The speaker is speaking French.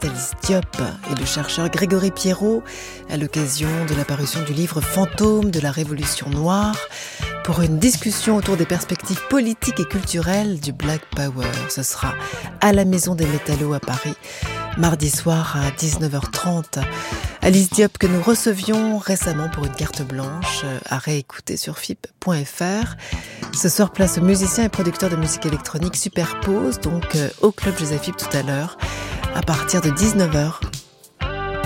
pianiste Alice Diop et le chercheur Grégory Pierrot à l'occasion de la parution du livre Fantômes de la Révolution noire pour une discussion autour des perspectives politiques et culturelles du Black Power. Ce sera à la Maison des Métallos à Paris, mardi soir à 19h30. Alice Diop que nous recevions récemment pour une carte blanche à réécouter sur FIP.fr. Ce soir, place au musicien et producteur de musique électronique Superpose, donc au Club Joséphine tout à l'heure, à partir de 19h